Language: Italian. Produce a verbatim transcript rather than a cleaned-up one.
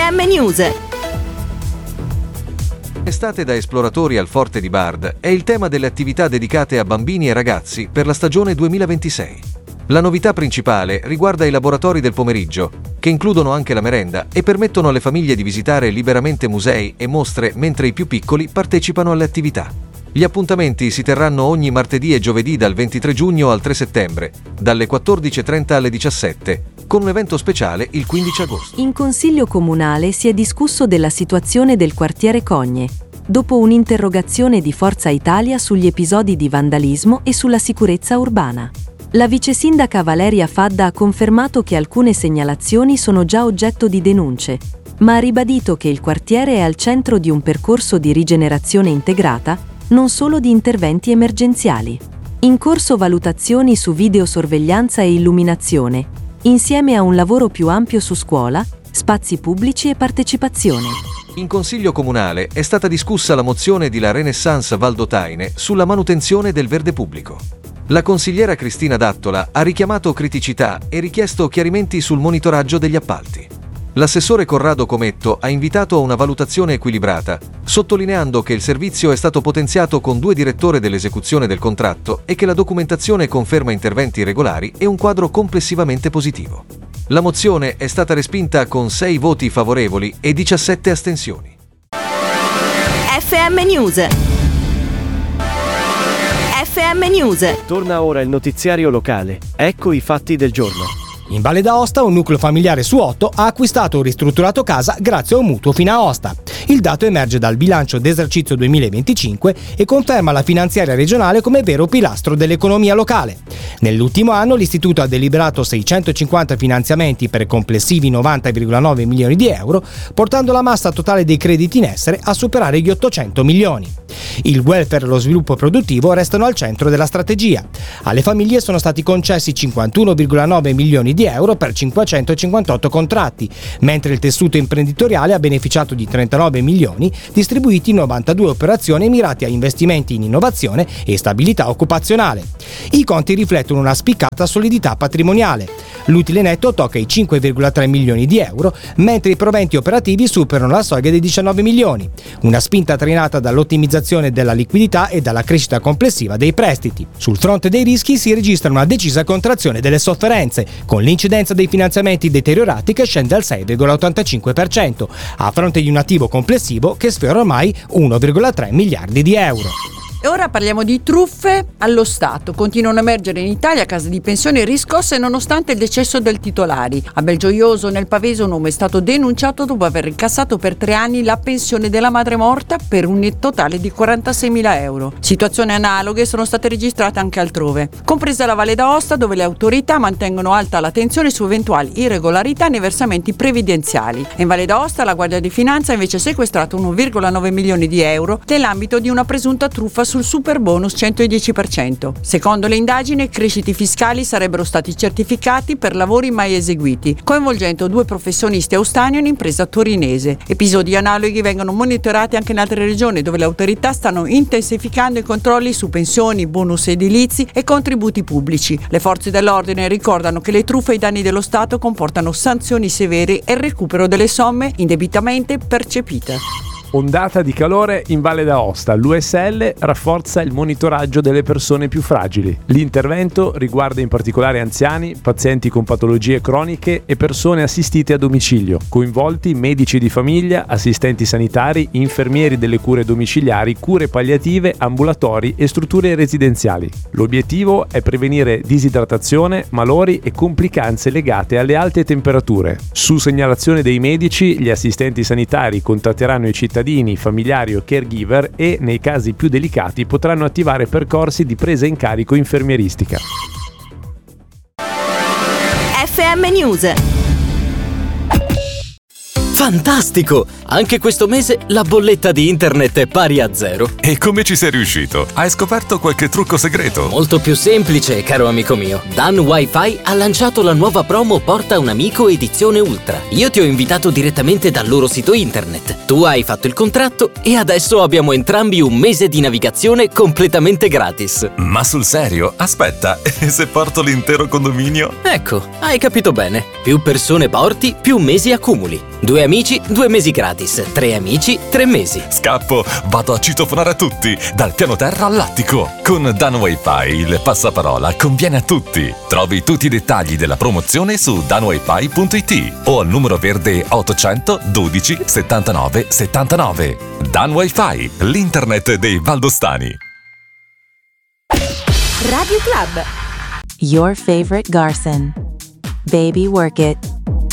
M News. Estate da esploratori al Forte di Bard è il tema delle attività dedicate a bambini e ragazzi per la stagione duemilaventisei. La novità principale riguarda i laboratori del pomeriggio, che includono anche la merenda e permettono alle famiglie di visitare liberamente musei e mostre mentre i più piccoli partecipano alle attività. Gli appuntamenti si terranno ogni martedì e giovedì dal ventitré giugno al tre settembre, dalle quattordici e trenta alle diciassette, con un evento speciale il quindici agosto. In Consiglio Comunale si è discusso della situazione del quartiere Cogne, dopo un'interrogazione di Forza Italia sugli episodi di vandalismo e sulla sicurezza urbana. La vicesindaca Valeria Fadda ha confermato che alcune segnalazioni sono già oggetto di denunce, ma ha ribadito che il quartiere è al centro di un percorso di rigenerazione integrata, non solo di interventi emergenziali. In corso valutazioni su videosorveglianza e illuminazione, insieme a un lavoro più ampio su scuola, spazi pubblici e partecipazione. In Consiglio Comunale è stata discussa la mozione di la Renaissance Valdotaine sulla manutenzione del verde pubblico. La consigliera Cristina D'Attola ha richiamato criticità e richiesto chiarimenti sul monitoraggio degli appalti. L'assessore Corrado Cometto ha invitato a una valutazione equilibrata, sottolineando che il servizio è stato potenziato con due direttori dell'esecuzione del contratto e che la documentazione conferma interventi regolari e un quadro complessivamente positivo. La mozione è stata respinta con sei voti favorevoli e diciassette astensioni. F M News. F M News. Torna ora il notiziario locale. Ecco i fatti del giorno. In Valle d'Aosta un nucleo familiare su otto ha acquistato o ristrutturato casa grazie a un mutuo Finaosta. Il dato emerge dal bilancio d'esercizio duemilaventicinque e conferma la finanziaria regionale come vero pilastro dell'economia locale. Nell'ultimo anno l'istituto ha deliberato seicentocinquanta finanziamenti per complessivi novanta virgola nove milioni di euro, portando la massa totale dei crediti in essere a superare gli ottocento milioni. Il welfare e lo sviluppo produttivo restano al centro della strategia. Alle famiglie sono stati concessi cinquantuno virgola nove milioni di euro per cinquecentocinquantotto contratti, mentre il tessuto imprenditoriale ha beneficiato di trentanove milioni distribuiti in novantadue operazioni mirate a investimenti in innovazione e stabilità occupazionale. I conti riflettono una spiccata solidità patrimoniale. L'utile netto tocca i cinque virgola tre milioni di euro, mentre i proventi operativi superano la soglia dei diciannove milioni. Una spinta trainata dall'ottimizzazione della liquidità e dalla crescita complessiva dei prestiti. Sul fronte dei rischi si registra una decisa contrazione delle sofferenze, con l'incidenza dei finanziamenti deteriorati che scende al sei virgola ottantacinque per cento, a fronte di un attivo complessivo che sfiora ormai uno virgola tre miliardi di euro. E ora parliamo di truffe allo Stato. Continuano a emergere in Italia case di pensioni riscosse nonostante il decesso del titolari. A Belgioioso, nel Pavese, un uomo è stato denunciato dopo aver incassato per tre anni la pensione della madre morta per un totale di quarantaseimila euro. Situazioni analoghe sono state registrate anche altrove, compresa la Valle d'Aosta, dove le autorità mantengono alta l'attenzione su eventuali irregolarità nei versamenti previdenziali. In Valle d'Aosta la Guardia di Finanza ha invece sequestrato uno virgola nove milioni di euro nell'ambito di una presunta truffa sul super bonus centodieci per cento. Secondo le indagini, i crediti fiscali sarebbero stati certificati per lavori mai eseguiti, coinvolgendo due professionisti austani e un'impresa torinese. Episodi analoghi vengono monitorati anche in altre regioni, dove le autorità stanno intensificando i controlli su pensioni, bonus edilizi e contributi pubblici. Le forze dell'ordine ricordano che le truffe ai danni dello Stato comportano sanzioni severe e il recupero delle somme indebitamente percepite. Ondata di calore in Valle d'Aosta. L'U S L rafforza il monitoraggio delle persone più fragili. L'intervento riguarda in particolare anziani, pazienti con patologie croniche e persone assistite a domicilio, coinvolti medici di famiglia, assistenti sanitari, infermieri delle cure domiciliari, cure palliative, ambulatori e strutture residenziali. L'obiettivo è prevenire disidratazione, malori e complicanze legate alle alte temperature. Su segnalazione dei medici, gli assistenti sanitari contatteranno i cittadini cittadini, familiari o caregiver e, nei casi più delicati, potranno attivare percorsi di presa in carico infermieristica. F M News. Fantastico! Anche questo mese la bolletta di internet è pari a zero. E come ci sei riuscito? Hai scoperto qualche trucco segreto? Molto più semplice, caro amico mio. Dan Wi-Fi ha lanciato la nuova promo Porta un amico edizione Ultra. Io ti ho invitato direttamente dal loro sito internet. Tu hai fatto il contratto e adesso abbiamo entrambi un mese di navigazione completamente gratis. Ma sul serio? Aspetta, e se porto l'intero condominio? Ecco, hai capito bene. Più persone porti, più mesi accumuli. Due amici, due mesi gratis. Tre amici, tre mesi. Scappo, vado a citofonare a tutti, dal piano terra all'attico. Con Dan Wi-Fi il passaparola conviene a tutti. Trovi tutti i dettagli della promozione su dan wifi punto it o al numero verde ottocento dodici settantanove settantanove. Dan Wi-Fi, l'internet dei valdostani. Radio Club. Your favorite Garson. Baby, work it.